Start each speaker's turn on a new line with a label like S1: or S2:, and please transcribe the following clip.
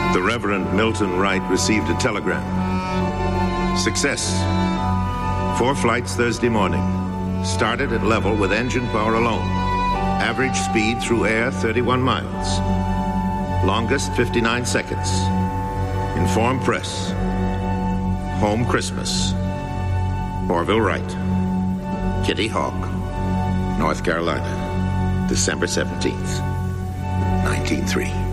S1: The Reverend Milton Wright received a telegram. Success. 4 flights Thursday morning. Started at level with engine power alone. Average speed through air, 31 miles. Longest, 59 seconds. Inform press. Home Christmas. Orville Wright. Kitty Hawk, North Carolina. December 17th, 1903.